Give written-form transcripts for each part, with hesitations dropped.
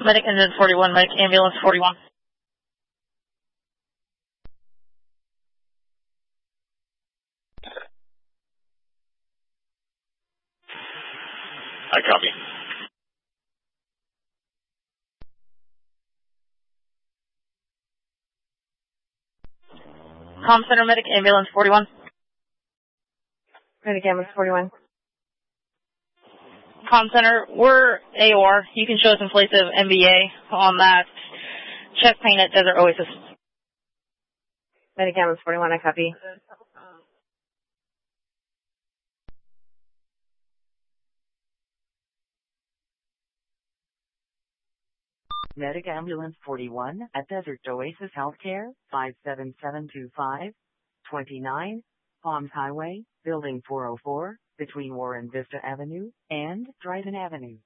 Medic engine 41, medic ambulance 41. I copy. Comm center, medic ambulance 41. Medic ambulance 41. Comm center, we're AOR. You can show us in place of MBA on that check plane at Desert Oasis. Medic ambulance 41, I copy. Medic ambulance 41 at Desert Oasis Healthcare, 57725, 29, Palms Highway, Building 404, between Warren Vista Avenue and Dryden Avenue.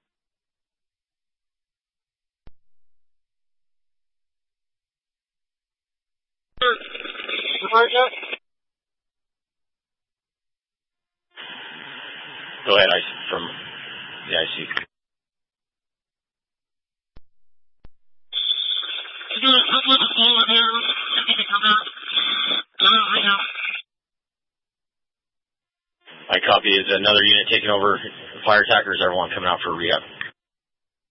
Go ahead, from the IC. I copy. Is another unit taking over fire attackers? Everyone coming out for rehab?